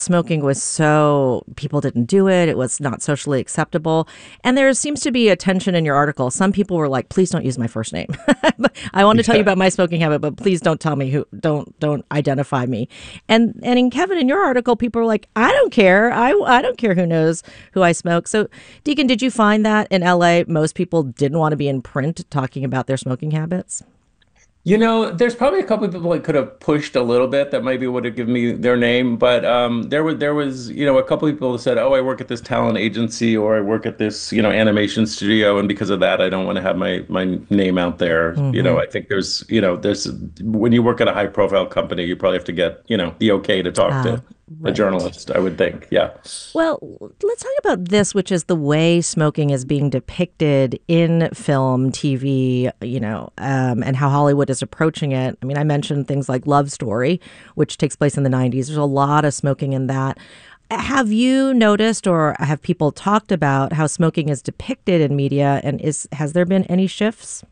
smoking was so people didn't do it. It was not socially acceptable. And there seems to be a tension in your article. Some people were like, please don't use my first name. I want to tell you about my smoking habit, but please don't tell me don't identify me. And in Kevin, in your article, people were like, I don't care. I don't care who knows who I smoke. So Deacon, did you find that in LA, most people didn't want to be in print talking about their smoking habits? There's probably a couple of people I could have pushed a little bit that maybe would have given me their name, but there was a couple of people that said, "Oh, I work at this talent agency or I work at this animation studio, and because of that, I don't want to have my name out there." Hmm. I think there's when you work at a high profile company, you probably have to get the okay to talk to a Right. journalist, I would think. Yeah. Well, let's talk about this, which is the way smoking is being depicted in film, TV, and how Hollywood is approaching it. I mean, I mentioned things like Love Story, which takes place in the 90s. There's a lot of smoking in that. Have you noticed or have people talked about how smoking is depicted in media and has there been any shifts?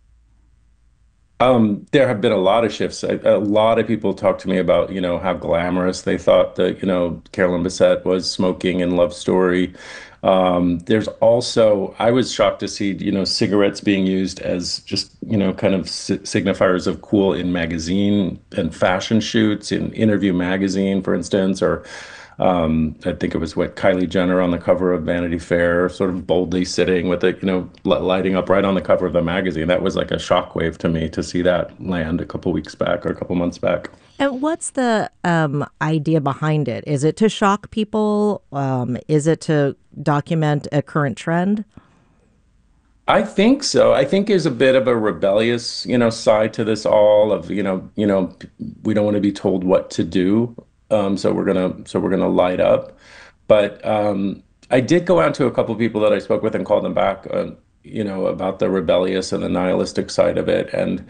There have been a lot of shifts. A lot of people talk to me about, how glamorous they thought that, Carolyn Bessette was smoking in Love Story. There's also, I was shocked to see, cigarettes being used as just, kind of signifiers of cool in magazine and fashion shoots in Interview magazine, for instance, or I think it was what Kylie Jenner on the cover of Vanity Fair, sort of boldly sitting with it, lighting up right on the cover of the magazine. That was like a shockwave to me to see that land a couple weeks back or a couple months back. And what's the idea behind it? Is it to shock people? Is it to document a current trend? I think so. I think there's a bit of a rebellious, side to this all of, we don't want to be told what to do. So we're gonna light up. But I did go out to a couple of people that I spoke with and called them back, about the rebellious and the nihilistic side of it. And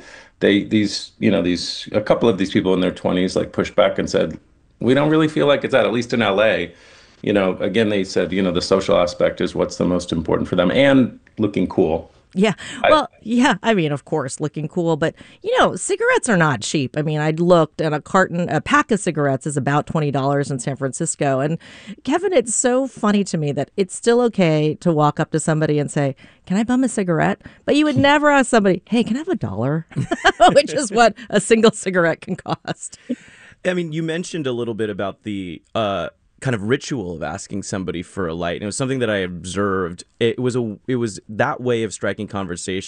a couple of these people in their 20s like pushed back and said, we don't really feel like it's that, at least in LA. Again, they said, the social aspect is what's the most important for them and looking cool. Yeah. I, Well, yeah. I mean, of course, looking cool, but cigarettes are not cheap. I mean, I looked and a pack of cigarettes is about $20 in San Francisco. And Kevin, it's so funny to me that it's still okay to walk up to somebody and say, can I bum a cigarette? But you would never ask somebody, hey, can I have a dollar? Which is what a single cigarette can cost. I mean, you mentioned a little bit about the kind of ritual of asking somebody for a light. And it was something that I observed. It was that way of striking conversation